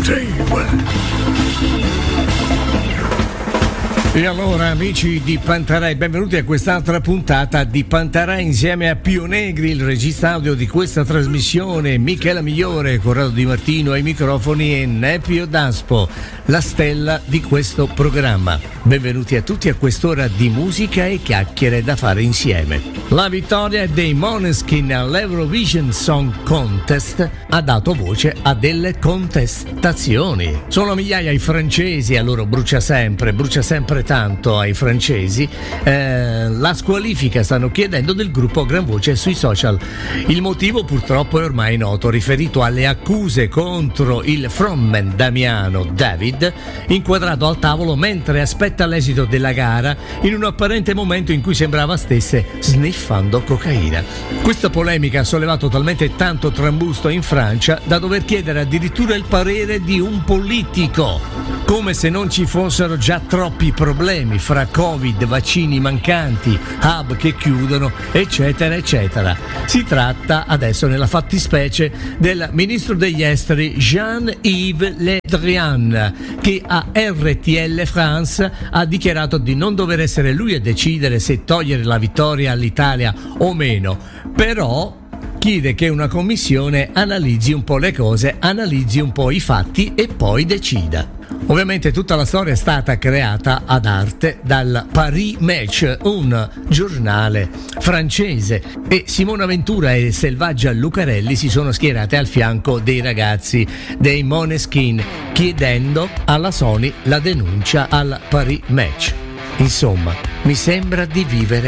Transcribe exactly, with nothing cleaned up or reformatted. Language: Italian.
E allora, amici di Pantarei, benvenuti a quest'altra puntata di Pantarei insieme a Pio Negri, il regista audio di questa trasmissione, Michela Migliore, Corrado Di Martino ai microfoni e Nepio Daspo, la stella di questo programma. Benvenuti a tutti a quest'ora di musica e chiacchiere da fare insieme. La vittoria dei Måneskin all'Eurovision Song Contest ha dato voce a delle contestazioni. Sono migliaia i francesi, a loro brucia sempre, brucia sempre tanto ai francesi, eh, la squalifica stanno chiedendo del gruppo a gran voce sui social. Il motivo purtroppo è ormai noto, riferito alle accuse contro il frontman Damiano David, inquadrato al tavolo mentre aspetta l'esito della gara in un apparente momento in cui sembrava stesse sniffando cocaina. Questa polemica ha sollevato talmente tanto trambusto in Francia da dover chiedere addirittura il parere di un politico, come se non ci fossero già troppi problemi fra Covid, vaccini mancanti, hub che chiudono, eccetera eccetera. Si tratta adesso nella fattispecie del ministro degli esteri Jean-Yves Le Drian, che a R T L France ha dichiarato di non dover essere lui a decidere se togliere la vittoria all'Italia o meno, però chiede che una commissione analizzi un po' le cose, analizzi un po' i fatti e poi decida. Ovviamente tutta la storia è stata creata ad arte dal Paris Match, un giornale francese, e Simona Ventura e Selvaggia Lucarelli si sono schierate al fianco dei ragazzi dei Måneskin, chiedendo alla Sony la denuncia al Paris Match. Insomma, mi sembra di vivere